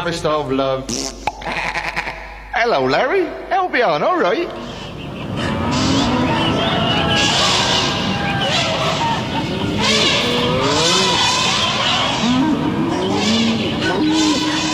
Harvest of love. Hello, Larry. Albion, all right.